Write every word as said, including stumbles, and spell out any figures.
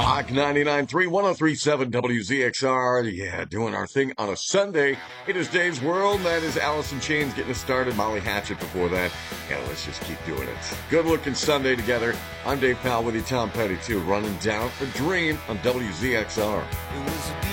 Rock ninety-nine point three, one oh three point seven W Z X R. Yeah, doing our thing on a Sunday. It is Dave's World. That is Allison Chains getting us started. Molly Hatchet before that. Yeah, let's just keep doing it. Good looking Sunday together. I'm Dave Powell with you, Tom Petty too. Running down a dream on W Z X R.